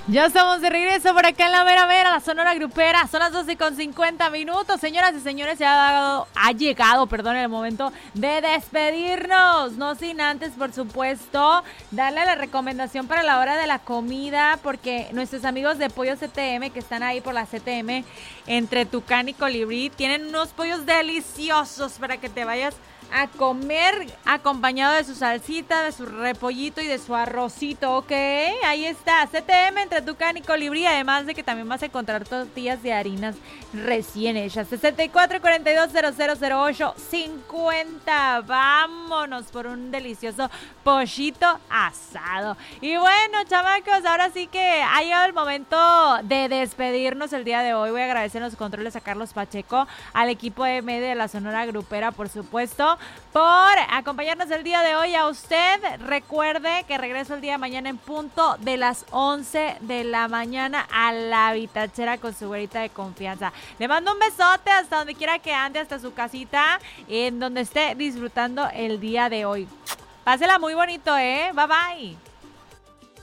Ya estamos de regreso por acá en la mera mera, la Sonora Grupera. Son las 12:50. Señoras y señores, ha llegado, el momento de despedirnos. No sin antes, por supuesto, darle la recomendación para la hora de la comida, porque nuestros amigos de Pollo CTM, que están ahí por la CTM, entre Tucán y Colibrí, tienen unos pollos deliciosos para que te vayas a comer acompañado de su salsita, de su repollito y de su arrocito, ¿ok? Ahí está, CTM entre Tucán y Colibrí, además de que también vas a encontrar tortillas de harinas recién hechas. 6442000850. Vámonos por un delicioso pollito asado. Y bueno, chamacos, ahora sí que ha llegado el momento de despedirnos el día de hoy. Voy a agradecer en los controles a Carlos Pacheco, al equipo M de la Sonora Grupera, por supuesto, por acompañarnos el día de hoy. A usted, recuerde que regreso el día de mañana en punto de las 11 de la mañana a la Vitachera con su güerita de confianza. Le mando un besote hasta donde quiera que ande, hasta su casita, en donde esté disfrutando el día de hoy. Pásela muy bonito, Bye bye.